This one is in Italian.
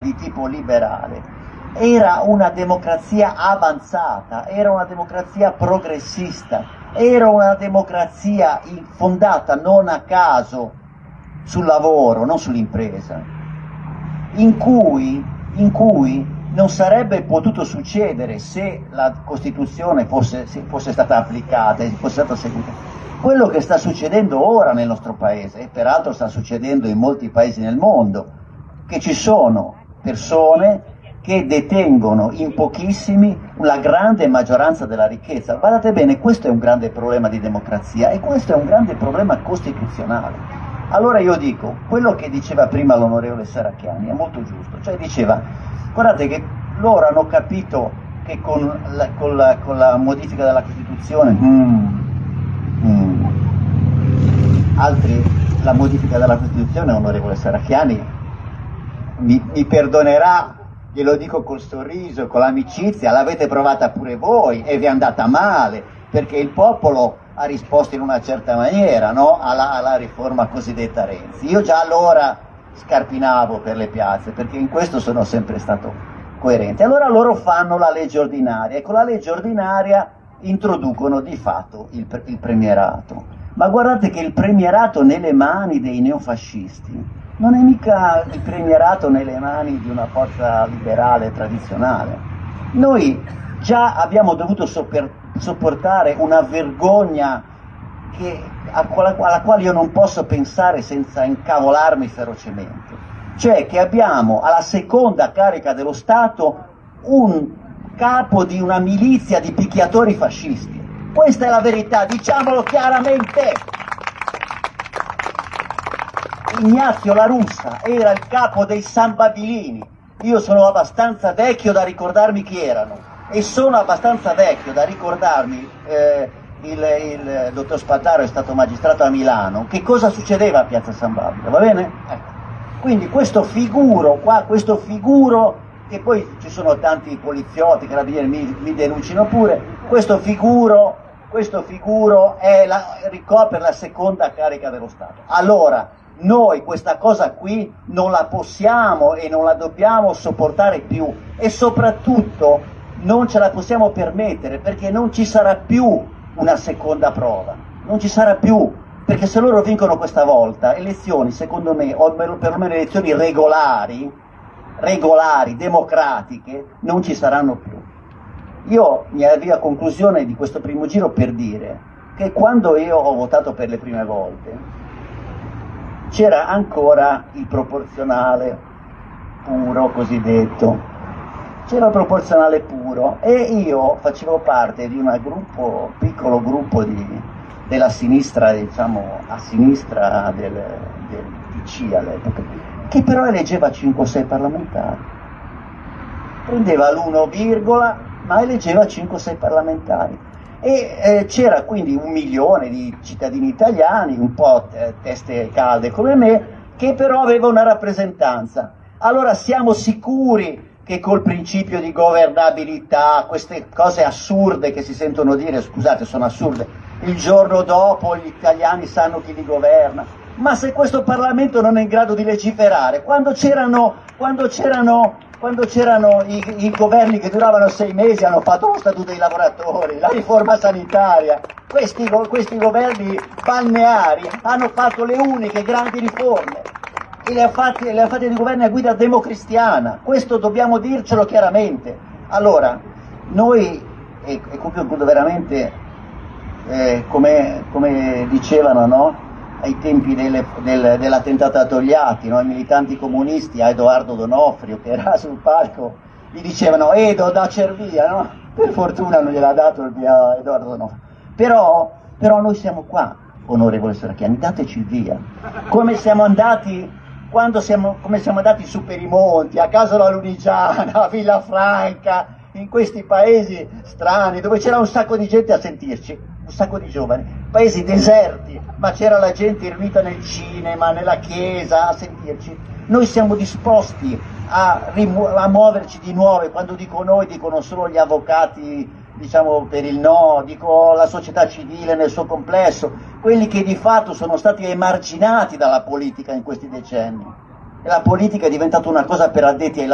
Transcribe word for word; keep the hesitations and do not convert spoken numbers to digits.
di tipo liberale era una democrazia avanzata, era una democrazia progressista, era una democrazia fondata non a caso sul lavoro, non sull'impresa, in cui, in cui non sarebbe potuto succedere se la Costituzione fosse, fosse stata applicata e fosse stata seguita. Quello che sta succedendo ora nel nostro paese, e peraltro sta succedendo in molti paesi nel mondo, che ci sono persone che detengono in pochissimi la grande maggioranza della ricchezza. Guardate bene, questo è un grande problema di democrazia e questo è un grande problema costituzionale. Allora io dico, quello che diceva prima l'onorevole Serracchiani è molto giusto, cioè diceva, guardate che loro hanno capito che con la, con la, con la modifica della Costituzione, mm, mm, altri, la modifica della Costituzione, onorevole Serracchiani, mi, mi perdonerà, glielo dico col sorriso, con l'amicizia, l'avete provata pure voi e vi è andata male, perché il popolo ha risposto in una certa maniera, no? alla, alla riforma cosiddetta Renzi. Io già allora scarpinavo per le piazze, perché in questo sono sempre stato coerente. Allora loro fanno la legge ordinaria e con la legge ordinaria introducono di fatto il, il premierato. Ma guardate che il premierato nelle mani dei neofascisti non è mica il premierato nelle mani di una forza liberale tradizionale. Noi già abbiamo dovuto sopper, sopportare una vergogna che, alla, alla quale io non posso pensare senza incavolarmi ferocemente. Cioè che abbiamo alla seconda carica dello Stato un capo di una milizia di picchiatori fascisti. Questa è la verità, diciamolo chiaramente. Ignazio La Russa era il capo dei Sambabilini. Io sono abbastanza vecchio da ricordarmi chi erano e sono abbastanza vecchio da ricordarmi eh, il, il dottor Spataro è stato magistrato a Milano, che cosa succedeva a Piazza San Babilo, va bene? Ecco. Quindi questo figuro qua, questo figuro, che poi ci sono tanti poliziotti, carabinieri, mi, mi denunciano pure, questo figuro, questo figuro è la, ricopre la seconda carica dello Stato. Allora, noi questa cosa qui non la possiamo e non la dobbiamo sopportare più e soprattutto non ce la possiamo permettere, perché non ci sarà più una seconda prova, non ci sarà più, perché se loro vincono questa volta, elezioni secondo me, o perlomeno elezioni regolari, regolari, democratiche, non ci saranno più. Io mi avvio a conclusione di questo primo giro per dire che quando io ho votato per le prime volte c'era ancora il proporzionale puro cosiddetto, c'era il proporzionale puro e io facevo parte di un gruppo, piccolo gruppo di, della sinistra, diciamo a sinistra del, del P C all'epoca, che però eleggeva cinque o sei parlamentari, prendeva l'uno virgola ma eleggeva cinque o sei parlamentari. E eh, c'era quindi un milione di cittadini italiani, un po' eh, teste calde come me, che però aveva una rappresentanza. Allora siamo sicuri che col principio di governabilità, queste cose assurde che si sentono dire, scusate sono assurde, il giorno dopo gli italiani sanno chi li governa, ma se questo Parlamento non è in grado di legiferare, quando c'erano, quando c'erano Quando c'erano i, i governi che duravano sei mesi hanno fatto lo statuto dei lavoratori, la riforma sanitaria, questi, questi governi balneari hanno fatto le uniche grandi riforme e le ha fatte, le ha fatte di governi a guida democristiana, questo dobbiamo dircelo chiaramente. Allora, noi, e, e concludo veramente, eh, come, come dicevano, no? ai tempi delle, del, dell'attentato a Togliatti, no? i militanti comunisti a Edoardo D'Onofrio che era sul palco, gli dicevano Edo dacci via, no? Per fortuna non gliel'ha dato il via a Edoardo D'Onofrio, però, però noi siamo qua, onorevole Serracchiani, dateci il via, come siamo andati quando siamo, come siamo andati su per i monti, a Casola Lunigiana, a Villafranca, in questi paesi strani dove c'era un sacco di gente a sentirci, un sacco di giovani, paesi deserti, ma c'era la gente riunita nel cinema, nella chiesa a sentirci. Noi siamo disposti a, a muoverci di nuovo, e quando dico noi dico non solo gli avvocati, diciamo per il no, dico la società civile nel suo complesso, quelli che di fatto sono stati emarginati dalla politica in questi decenni. E la politica è diventata una cosa per addetti ai lavori.